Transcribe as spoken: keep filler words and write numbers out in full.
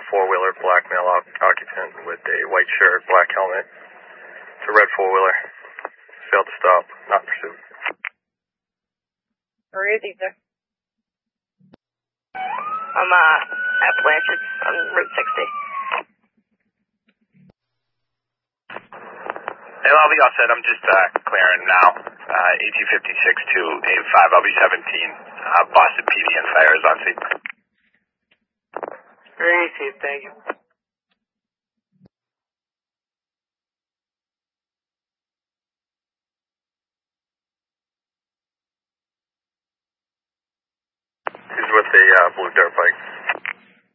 four-wheeler, black male occupant with a white shirt, black helmet. It's a red four-wheeler. Failed to stop, not in pursuit. Where is he, sir? I'm uh, at Blanchard on Route sixty. Hey, I'll be all set. I'm just uh, clearing now. Uh, eighteen fifty-six to eight five. I'll be seventeen. Uh, Boston P D and fire is on scene. Very easy, thank you. He's with a uh, blue dirt bike.